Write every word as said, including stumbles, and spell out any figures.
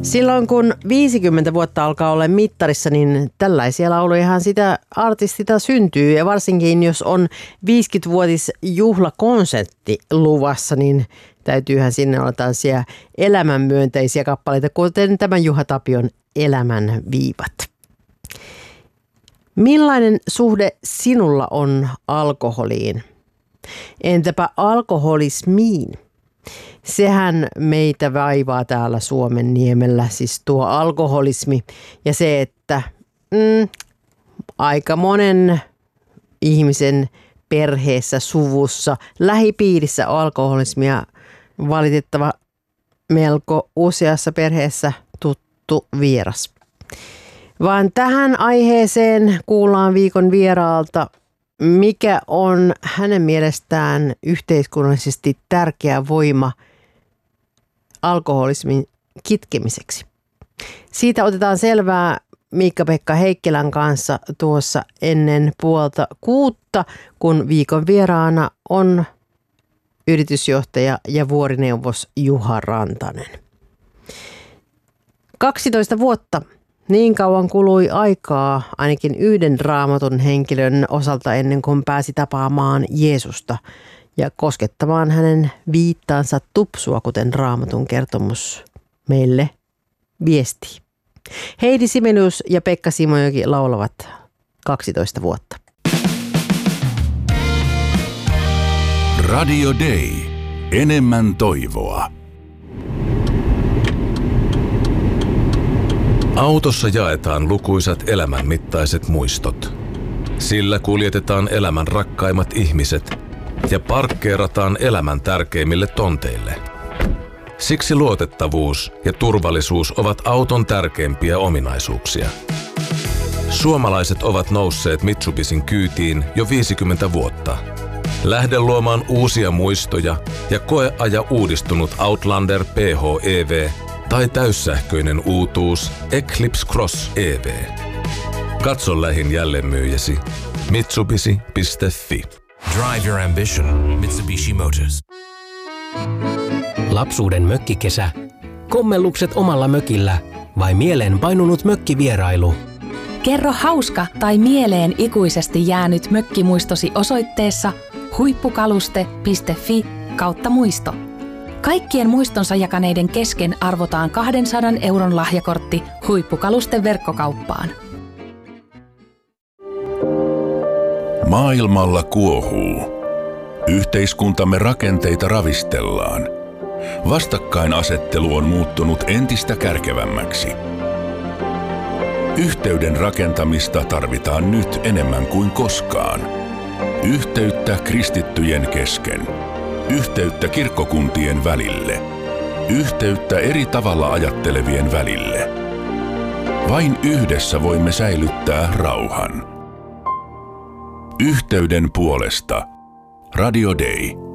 Silloin kun viisikymmentä vuotta alkaa olla mittarissa, niin tällaisia laulujahan sitä artistita syntyy. Ja varsinkin jos on viisikymmenvuotis juhlakonsertti luvassa, niin täytyyhän sinne olla tällaisia elämänmyönteisiä kappaleita, kuten tämän Juha Tapion Elämän viivat. Millainen suhde sinulla on alkoholiin? Entäpä alkoholismiin? Sehän meitä vaivaa täällä Suomen niemellä, siis tuo alkoholismi ja se, että mm, aika monen ihmisen perheessä, suvussa, lähipiirissä alkoholismia valitettava melko useassa perheessä tuttu vieras. Vaan tähän aiheeseen kuullaan viikon vieraalta, mikä on hänen mielestään yhteiskunnallisesti tärkeä voima alkoholismin kitkemiseksi. Siitä otetaan selvää Miikka-Pekka Heikkilän kanssa tuossa ennen puolta kuutta, kun viikon vieraana on yritysjohtaja ja vuorineuvos Juha Rantanen. kaksitoista vuotta. Niin kauan kului aikaa ainakin yhden Raamatun henkilön osalta ennen kuin pääsi tapaamaan Jeesusta ja koskettamaan hänen viittaansa tupsua, kuten Raamatun kertomus meille viestii. Heidi Sibelius ja Pekka Simojoki laulavat kaksitoista vuotta. Radio Day. Enemmän toivoa. Autossa jaetaan lukuisat elämänmittaiset muistot. Sillä kuljetetaan elämän rakkaimmat ihmiset ja parkkeerataan elämän tärkeimmille tonteille. Siksi luotettavuus ja turvallisuus ovat auton tärkeimpiä ominaisuuksia. Suomalaiset ovat nousseet Mitsubishin kyytiin jo viisikymmentä vuotta. Lähde luomaan uusia muistoja ja koeaja uudistunut Outlander P H E V tai täyssähköinen uutuus Eclipse Cross E V. Katso lähin jälleenmyyjäsi mitsubishi piste fi. Drive your ambition. Mitsubishi Motors. Lapsuuden mökkikesä, kommellukset omalla mökillä vai mieleen painunut mökkivierailu? Kerro hauska tai mieleen ikuisesti jäänyt mökkimuistosi osoitteessa huippukaluste piste fi kautta muisto. Kaikkien muistonsa jakaneiden kesken arvotaan kahdensadan euron lahjakortti Huippukalusten verkkokauppaan. Maailmalla kuohuu. Yhteiskuntamme rakenteita ravistellaan. Vastakkainasettelu on muuttunut entistä kärkevämmäksi. Yhteyden rakentamista tarvitaan nyt enemmän kuin koskaan. Yhteyttä kristittyjen kesken. Yhteyttä kirkkokuntien välille. Yhteyttä eri tavalla ajattelevien välille. Vain yhdessä voimme säilyttää rauhan. Yhteyden puolesta. Radio Day.